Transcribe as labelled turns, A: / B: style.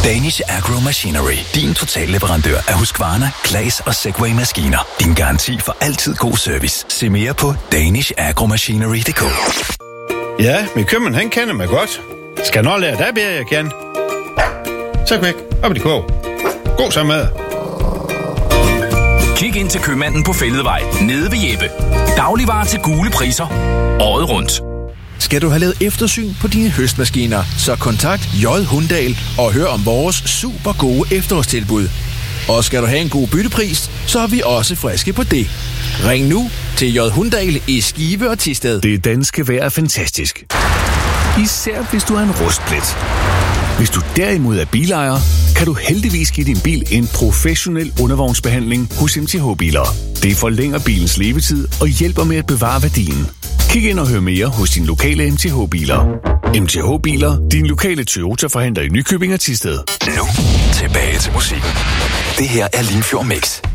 A: Danish Agro Machinery. Din totalleverandør af Husqvarna, Claas og Segway-maskiner. Din garanti for altid god service. Se mere på danishagromachinery.dk.
B: Ja, min købmand, han kender mig godt. Skal nok lære dig bedre, jeg kan. Så væk. Op i det kog. God så med.
C: Kig ind til købmanden på Fælledvej, nede ved Jeppe. Dagligvarer til gule priser. Året rundt.
D: Skal du have lavet eftersyn på dine høstmaskiner, så kontakt J. Hundahl og hør om vores super gode efterårstilbud. Og skal du have en god byttepris, så er vi også friske på det. Ring nu til J. Hundahl i Skive og Thisted.
E: Det danske vejr er fantastisk. Især hvis du er en rustplet. Hvis du derimod er bilejer, kan du heldigvis give din bil en professionel undervognsbehandling hos MTH Biler. Det forlænger bilens levetid og hjælper med at bevare værdien. Kig ind og hør mere hos din lokale MTH Biler. MTH Biler, din lokale Toyota-forhandler i Nykøbing og Thisted.
A: Nu tilbage til musikken. Det her er Limfjord Mix.